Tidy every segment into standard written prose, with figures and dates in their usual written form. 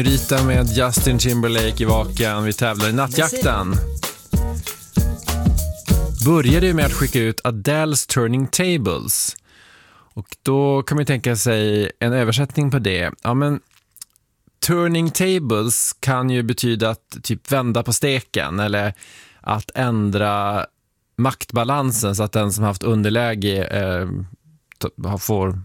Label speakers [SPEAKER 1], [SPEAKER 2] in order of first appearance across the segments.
[SPEAKER 1] Rita med Justin Timberlake i vaken. Vi tävlar i nattjakten. Började ju med att skicka ut Adele's Turning Tables. Och då kan man tänka sig en översättning på det. Ja, men turning tables kan ju betyda att typ vända på steken eller att ändra maktbalansen så att den som haft underläge får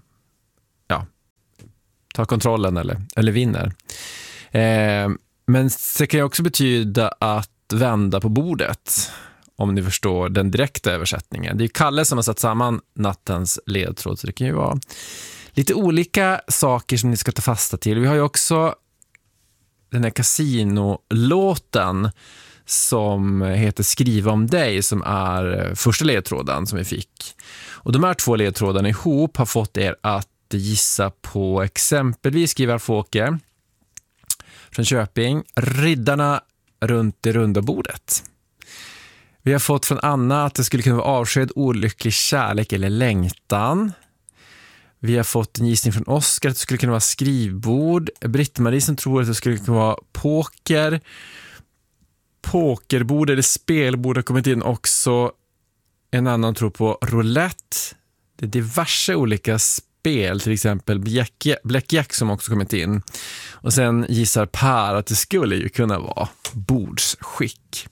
[SPEAKER 1] ta kontrollen eller vinner. Men det kan ju också betyda att vända på bordet, om ni förstår den direkta översättningen. Det är Kalle som har satt samman nattens ledtråd, så det kan ju vara lite olika saker som ni ska ta fasta till. Vi har ju också den här Casino-låten som heter Skriva om dig, som är första ledtråden som vi fick. Och de här två ledtrådarna ihop har fått er att gissa på exempelvis Skrivar Fåke från Köping, Riddarna runt det runda bordet. Vi har fått från Anna att det skulle kunna vara avsked, olycklig kärlek eller längtan. Vi har fått en gissning från Oskar att det skulle kunna vara skrivbord. Britt-Marie som tror att det skulle kunna vara poker. Pokerbord eller spelbord har kommit in också. En annan tror på roulette. Det är diverse olika spel, till exempel Blackjack som också kommit in. Och sen gissar Per att det skulle ju kunna vara bordsskick.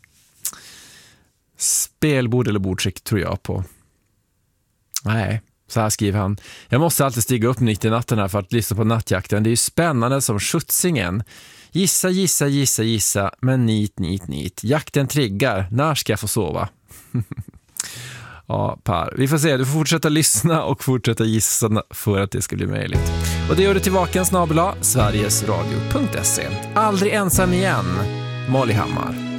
[SPEAKER 1] Spelbord eller bordsskick tror jag på. Nej, så här skriver han. Jag måste alltid stiga upp mitt i natten här för att lyssna på nattjakten. Det är ju spännande som skjutsingen. Gissa, men nit. Jakten triggar. När ska jag få sova? Ja, Per. Vi får se. Du får fortsätta lyssna och fortsätta gissa för att det ska bli möjligt. Och det gör du till vaken @sverigesradio.se. Aldrig ensam igen. Molly Hammar.